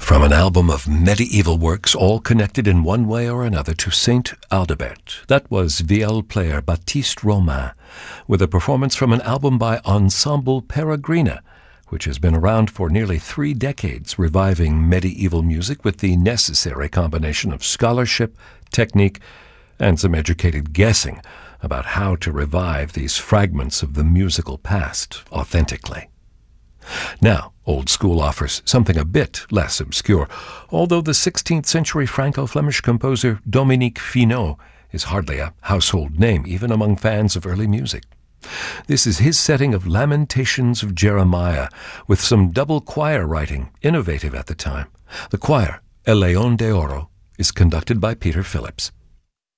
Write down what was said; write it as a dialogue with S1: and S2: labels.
S1: From an album of medieval works all connected in one way or another to Saint Aldebert, that was viol player Baptiste Romain, with a performance from an album by Ensemble Peregrina, which has been around for nearly 3 decades, reviving medieval music with the necessary combination of scholarship, technique, and some educated guessing about how to revive these fragments of the musical past authentically. Now, Old School offers something a bit less obscure, although the 16th century Franco-Flemish composer Dominique Finot is hardly a household name, even among fans of early music. This is his setting of Lamentations of Jeremiah, with some double choir writing, innovative at the time. The choir, El León de Oro, is conducted by Peter Phillips.